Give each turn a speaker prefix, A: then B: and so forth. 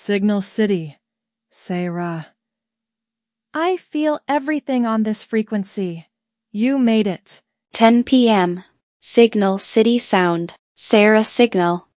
A: Signal City, Sarah.
B: I feel everything on this frequency. You made it.
C: 10 p.m. Signal City Sound, Sarah Signal.